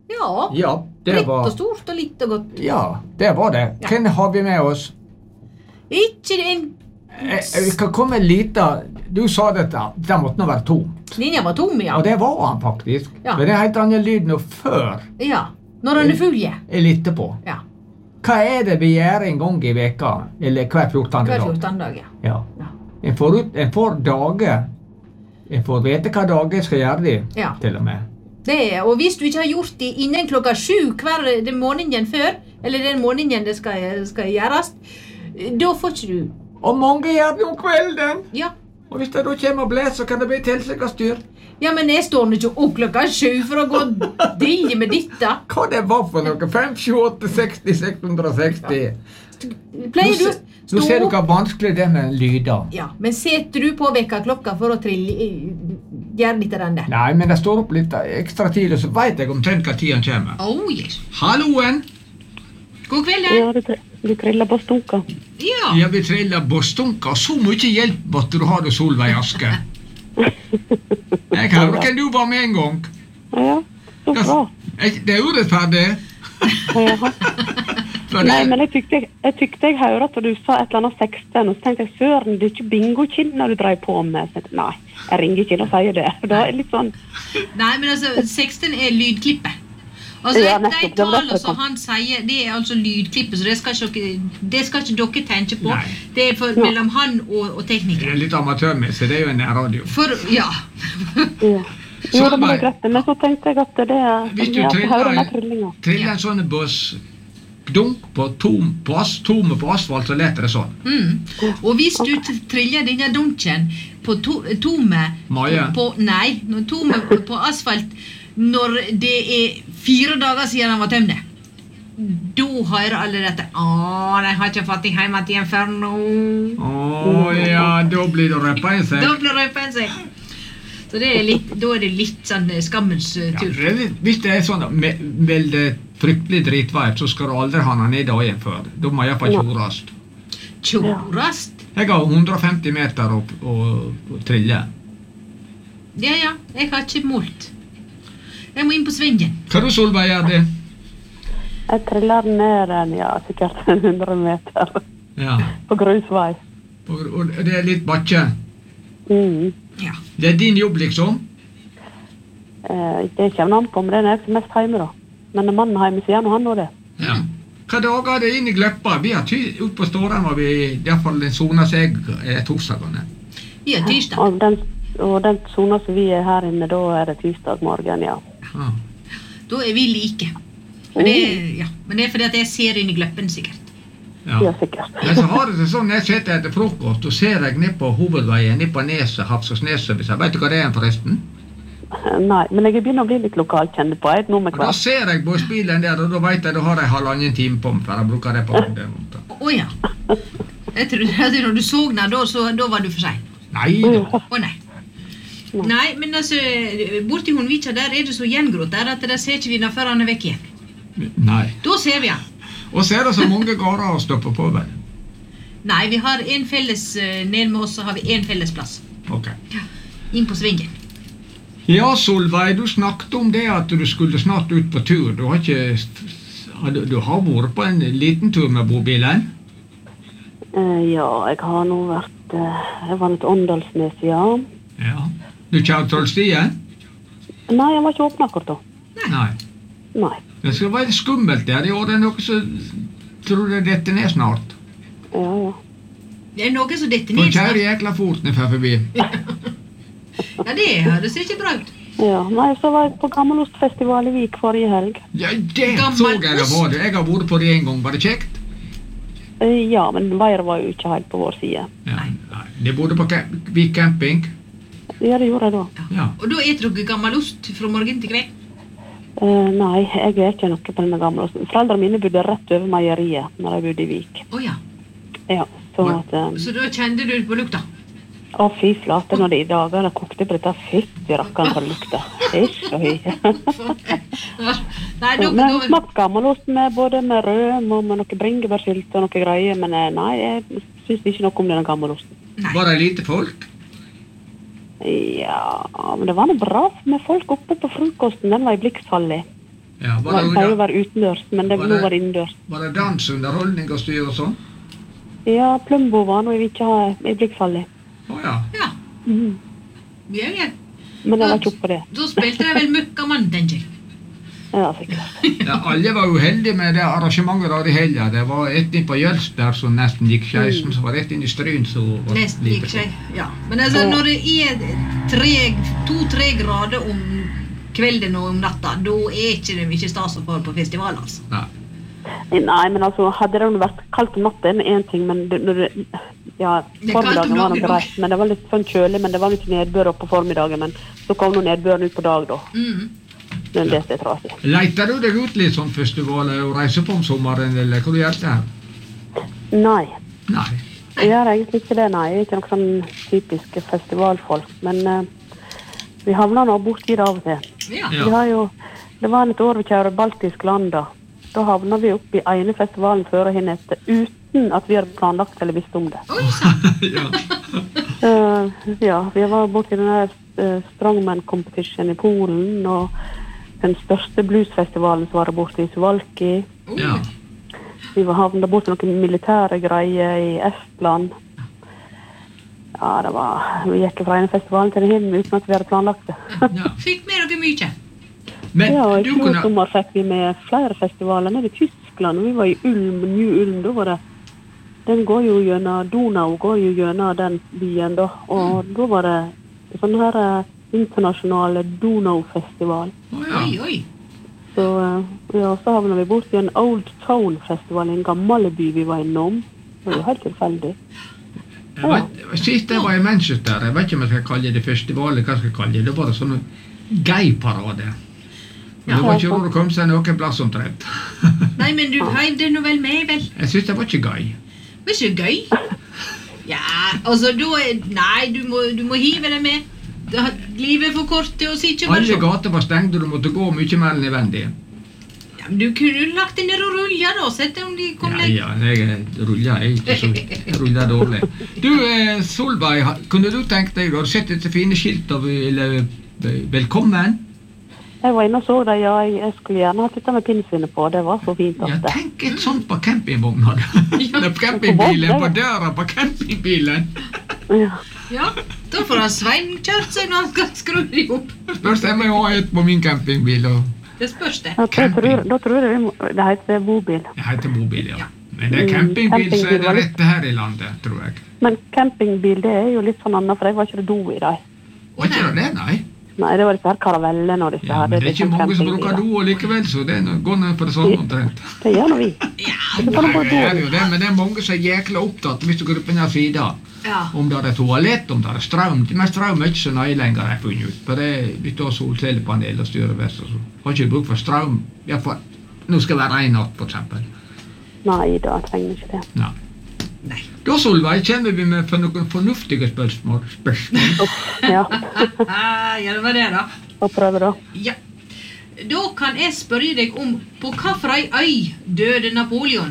Ja, Ja, det bredt var... og stort og litt og godt. Ja, det var det. Ja. Hvem har vi med oss? Ikke en... Vi kan komme litt av... Du sa dette, det måtte nå være tom. Ninja var tom, ja. Og det var han faktisk. Ja. Men det er helt annen lyd nå før Ja, når han er full, ja. jeg lytter på. Ja, Hva er det vi gjør en gang i veka? Eller hver 14. hver dag? 14 dag, ja. Ja. Ja. En får dager. En får vite hva dager skal gjøre det, Ja. til og med. Det er, og hvis du ikke har gjort det innen klokka 7 hver den morgenen før, eller den morgenen det skal gjøres, da får ikke du... Og mange gjør det om kvelden. Ja. Og hvis det da kommer og blåser, så kan det bli tilsikkerstyr. Ja, men jeg står nå ikke opp klokka 7 for å gå og dille med dette. Hva det var for noe? 5, 7, 8, 60, 660. Pleier du å Nå ser du stå hva vanskelig det er med lyder. Ja, men setter du på vekka klokka for å gjøre litt av den der? Nei, men det står opp litt ekstra tid, og så vet jeg omtrent hva tiden kommer. Oh, yes. Halloen! God kveld, Ja, du triller på stunka. Ja. Ja, vi triller bostunka, og så mye hjelp måtte du ha det, Solveig Aske. Jeg hører hvem du var med en gang. Ja, så bra. Det er urettferdig. Ja. For Nei, det, men jeg tykte jeg hørte at du sa et eller annet 16, og så tenkte jeg, søren, det er ikke bingo-kinner du dreier på med. Så jeg tenkte, nei, jeg ringer ikke inn og sier det. Da er det litt sånn, Nei, men altså, 16 er lydklippet. Altså, Ja, de nettopp, det var tallene derfor som jeg kom. han sier, det er altså lydklippet, så det skal ikke dere tenke på. Nei. Det er for, mellom han og det teknikeren. er litt amatørmessig, det er jo en radio. For, ja. ja. Jo, det var greit, men så tenkte jeg at det er, Hvis du ja, så hører den triller trillinga. en sånn buss, dunk på tome på asfalt, så leter det sånn. Og hvis du triller denne dunken på tome Maja. Nei, tome på asfalt når det er 4 dager siden han var tømne, da hører alle dette. De har ikke fått deg hjem igjen før nå. Ja, da blir det røppa i seg. Da blir det røypen seg. Så det er litt, da er det litt sånn skammens Ja, tur. hvis det er sånn veldig fryktelig dritvær, så skal du aldri ha den ned dagen før. Da må jeg få kjorast. Kjorast. Jeg har 150 meter å trille. Ja, jeg har ikke målt. Jeg må inn på svingen. Hva du, Solveig, gjør det? Jeg triller ned en, ja, sikkert 100 meter Ja. på grusvei. Og det er litt bakke. Ja. Det er din jobb, liksom? Det kommer an på om det er jeg som er mest hjemme da. Men når mannen er hjemme, så gjør han nå det. Ja. Hva dager er det inn i Gleppa? Vi har oppe på Ståren var vi, i hvert fall den sona seg torsdagene. Vi har tirsdag. Og den zonen som vi er her inne, da er det tirsdag morgen, ja. Ja. Da er vi like. Men det er fordi at jeg ser inn i gløppen, sikkert. Ja. Ja, sikkert. Men så har det sånn, jeg sitter etter frokost, og ser jeg ned på hovedveien, ned på Neset, Hafsåsneset, vet du hva det er forresten? Nei, men jeg begynner å bli litt lokalkjent på et nummer Og da kvart. ser jeg bussbilen der, og da vet jeg, da har jeg 1,5 time på meg, for jeg bruker det på den måten. Åja. Jeg trodde at når du så den, da var du for seg. Nei da. Å nei. Nei, men altså, borti Hundvika der er det så gjengrått der, at der ser ikke vi den før han er vekk igjen. Nei. Da ser vi han. Og så er det så mange gårder å stoppe på, vel? Nei, vi har en felles, ned med oss så har vi en felles plass. Ok. Inn på svingen. Ja, Solveig, du snakket om det at du skulle snart ut på tur. Du har ikke... Du har vært på en liten tur med bobilen? Ja, jeg har nå vært... Jeg var nå til Åndalsnes, ja. Ja. Du kjører Trollstien? Nei, jeg var ikke åpnet akkurat da. Nei. Nei. Det skal være skummelt der i år. Det er noe som tror det detter ned snart. Ja. Det er noe som detter For ned kjære snart. jækla fort ned for forbi. Ja, det høres ikke bra ut. Ja, nei, så var jeg på Gammelostfestival i Vik forrige helg. Ja, det så jeg det var det. Jeg har vært på det en gang. Var det kjekt? Ja, men været var jo ikke helt på vår side. Ja. Nei. Det bodde på Vik camping. Ja, det gjorde jeg da. Ja. Og da eter dere gammel ost fra morgen til kveld? Nei, jeg er ikke noe på denne Gammelosten. Foreldrene mine bodde rett over meieriet når jeg bodde i Vik. Åja. Ja, så at... Så da kjente du på lukta? Å, fy flate, når det i dager kokte på dette fytti rakkeren for lukta. Hysj og hy. Nei, Men jeg har smakt gammelost med både med røm og med noe bringebærsylt og noe greier, men nei, jeg synes ikke noe om denne gammelosten. Var det lite folk? Ja, men det var noe bra med folk oppe på frokosten, den var i Blikkshallet. Ja, Man pleier å være utendørs, men nå var det innendørs. var det dans, underholdning og styr og sånn? Ja, Plumbo var noe jeg vil ikke ha øyeblikksfall i. Ja. Ja. Mhm. Ja. Men jeg var ikke oppe på det. Da spilte jeg vel Møkkamann, tenker jeg. Ja, sikkert. Ja, alle var uheldige med det arrangementet der i helga. Det var et inn på Jølst der som nesten gikk skeis, så var det et inn i Stryn som var Nesten gikk seg. Ja. Men altså, når det er 2-3 grader om kvelden og om natta, da er ikke det mye stas å få på festival, altså. Nei, men altså, hadde det vært kaldt om natten, en ting, men ja, Det er kaldt om formiddagen var dagen noe greit, men det var litt sånn kjølig, men det var litt nedbør opp på formiddagen, men så kom noe nedbør ut på dag da. Men det er trasig. Leiter du deg ut litt sånn festivaler og reiser på om sommeren, eller hva du gjør det her? Nei, Nei. jeg gjør egentlig ikke det, nei. Jeg er ikke noen sånn typiske festivalfolk, men vi havner nå borti det av og til. Ja. Ja. Vi har jo, det var et år vi kjører baltisk land da. Da havner vi opp i ene festivalen før og henne etter, uten at vi har planlagt eller visst om det. Oi, sant. Ja. Ja, vi var borti denne Strongman Competition i Polen, og den største bluesfestivalen som var borte i Suwałki. Ja. Vi var havnet borti noen militære greier i Estland. Ja, det var, vi gikk fra en festivalen til en henne uten at vi hadde planlagt det. Ja. Fikk med dere mye. Men Ja, og i du fjor kunne... sommer fikk vi med flere festivaler nede i Tyskland. Vi var i Ulm, New Ulm, da var det, den går jo gjennom, Donau går jo gjennom den byen da, og da var det sånn her internasjonale Donau-festival. Ja. Oi. Så, ja, så havnet vi bort i en Old Town-festival, en gammel by vi var innom. Det var jo helt tilfeldig. Sist jeg var i Manchester, jeg vet ikke om jeg skal kalle det festival, eller hva jeg skal kalle det, det var det sånne gay-parade. Det var ikke råd å komme seg noen plass omtrent. Nei, men du heiv det nå vel med, vel? Jeg synes det var ikke gøy. Det var ikke gøy. Ja, altså, nei, du må hive det med. Livet er for kort til å si ikke bare Alle sånn. gater var stengt, og du måtte gå mye mer enn nødvendig. Ja, men du kunne jo lagt det ned og rulle da, sett om de kom ned. Ja, jeg ruller ikke så, jeg ruller dårlig. Du, Solveig, kunne du tenkt deg, du har sett dette fine skilt av velkommen? Jeg var inne og så det, ja, jeg skulle gjerne ha dette med pinnsvinnet på, det var så fint Ja, at det. tenk et sånt på campingvognen. På campingbilen, på døra på campingbilen. Ja. Ja, da får han Svein kjørt seg når han skal skru de opp. Spørs jeg må ha et på min campingbil. Og Det spørs det. Da tror jeg det heter bobil. jeg heter mobil, ja. Men det er campingbil, så er det rette her i landet, tror jeg. Men campingbil, det er jo litt sånn annet, for jeg var ikke det do i dag. Var ikke det, nei? Nei, det var disse her karavellene og disse Ja, her. men det er ikke sånn mange som campingbiler. bruker do likevel, så det går ned på det samme omtrent. Det gjør nå vi. Ja, Det kan Nei, bare det er do. jo det, men det er mange som er jækla opptatt hvis du går opp denne sida. ja. Om det er toalett, om det er strøm. Men strøm er ikke så nøye lenger, har jeg funnet ut. For det hvis du har solcellepanel og styrevest, så har ikke bruk for strøm. I hvert fall, nå skal det være en natt, for eksempel. Nei, da trenger vi ikke det. Ja. Nei. Da, Solveig, kommer vi med for noen fornuftige spørsmål. Ja, Ja, det var det da. og prøve da. Ja. Da kan jeg spørre deg om på hvilken øy døde Napoleon?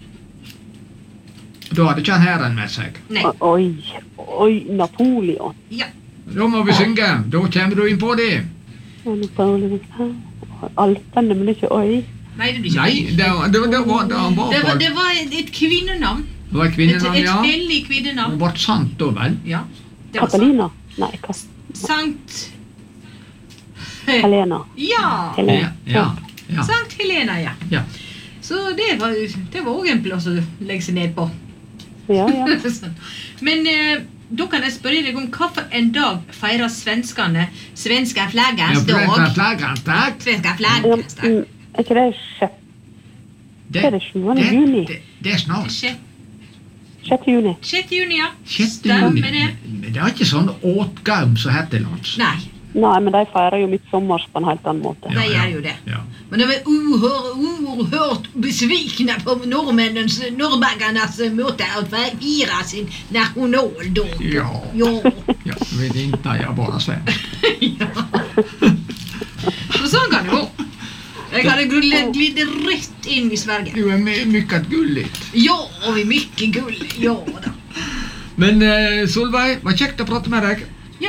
Da hadde ikke han hæren med seg. Nei. Oi, Napoleon. Ja. Da må vi synge. Da kommer du inn på det. Napoleon. Alpene, men ikke oi. Nei, det blir ikke Nei, det var han var på. det var et kvinnenavn. Det var kvinnenavn, Et ja. hellig Det kvinnenavn. ble sant da, vel? Ja. Det var sant. Katalina? Nei, Sankt Helena. Ja. Helena. Ja. Sankt Helena, ja. Ja. Så det var også en plass å legge seg ned på. Ja. Men da kan jeg spørre deg om hva en dag feirer svenskene svenska flaggans dag. Flaggans dag. Svenska flaggans dag. Er ikke det 7. juni? Det er snart. 6. juni. 6. juni, ja. 6. juni. Stemmer det. Men det er ikke sånn åtgaum som heter lands. Nei, Nei, men de feirer jo midtsommar på en helt annen måte. de gjør jo det. Ja. Men de var oerhört besvikna på norrbaggarnas måte å feire sin nasjonaldag. Ja. Ja. Ja, vi inte jag bara svensk. Så sånn kan det gå. Jeg hadde glidd rett inn i Sverige. Du är mycket gulligt. Ja, vi er mye gull. Ja da. Men Solveig, var kjekt å prate med deg. Ja.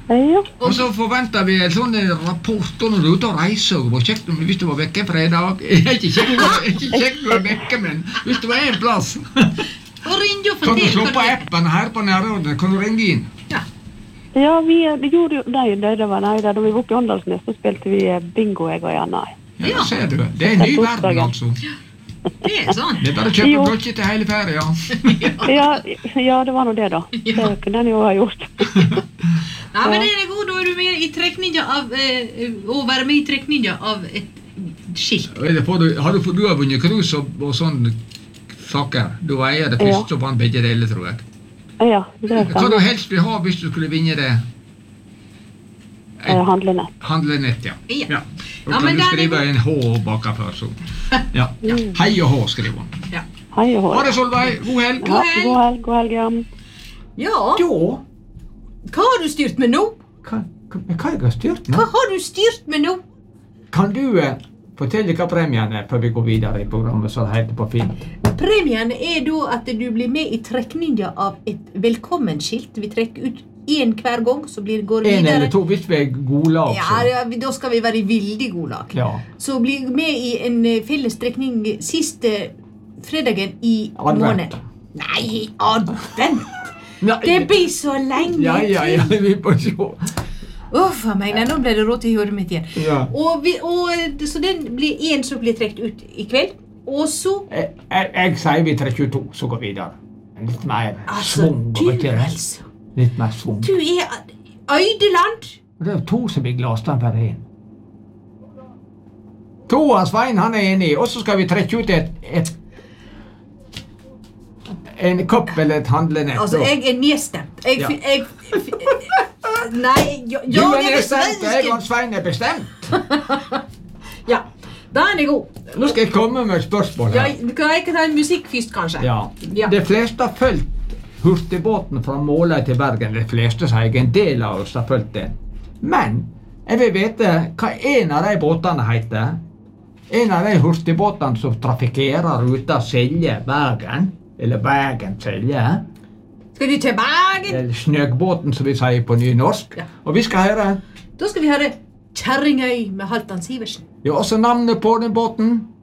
Ja. Og så forventer vi en sånn rapport når du er ute og reiser, og kjekt om hvis du var vekke for en dag. Ikke kjekt å være vekke, men hvis du er en plass. Og ring og Kan du fortell slå hva på du... appen her på nærrådet, kan du ringe inn? Ja. Ja, det gjorde jo det var da vi var oppe i Åndalsnes, så spilte vi bingo, jeg og Janne. Ja, ser du. Det er en ny verden, altså. Det er sånn. Det er bare å kjøpe blokket til hele ferie, Ja, det var nå det da. Det kunne den jo ha gjort. Ja, men det er god, da er du med i trekninga av, å være med i trekninga av et skilt. Du har vunnet krus og sånne saker. Du eier det første som vant begge deler, tror jeg. Ja, det er Hva sant. du helst vil ha hvis du skulle vinne det? Handlenett. Handlenett, ja. Ja. Da Ja, kan men du der er skrive god. en H bakafør, så. Ja. Hei og H, skriver hun. Ja. Hei og hå. Ha det, Solveig. God helg. Ja, god helg, ja. Ja, Da? hva har du styrt med nå? Hva jeg har styrt Hva har du styrt med nå? Kan du fortelle hva premien er før vi går videre i programmet, så det heter på fint? Premien er da at du blir med i trekninga av et velkommenskilt. Vi trekker ut en hver gang, så går det En videre. eller to, hvis vi er gode lag, Ja, så. da skal vi være i veldig god lag. Ja. Så bli med i en felles trekning siste fredagen i Advent. måneden. Nei, advent! Nei, Det blir så lenge ja, vi får se. Uff, jeg mener, nå ble det råd til hodet mitt igjen. Ja. Så den blir en som blir trekt ut i kveld. Og så Jeg sier vi trekker 22, så går vi videre. Litt mer svung. du over til det. altså. Litt mer svung. Du er Øydeland. Det er 2 som blir glast, den bare 1. 2 av Svein, han er enig, og så skal vi trekke ut en kopp eller et handlenett. Altså, jeg er nedstemt. Ja. Nei, Du er nedstemt, og jeg og Svein er bestemt. Ja, da er det god. Nå skal jeg komme med et spørsmål Ja, her. kan jeg ikke ta en musikk først, kanskje? Ja. Ja. De fleste har fulgt hurtigbåten fra Måløy til Bergen. De fleste sier jeg, en del av oss har fulgt den. Men jeg vil vite hva en av de båtene heter. En av de hurtigbåtene som trafikkerer ruta Selje-Bergen. Eller Bergen-Selje. Skal du til Bergen? Eller Snøgbåten, som vi sier på nynorsk. Ja. Og vi skal høre. Da skal vi høre Kjerringøy med Halvdan Sivertsen. Ja, også navnet på den båten.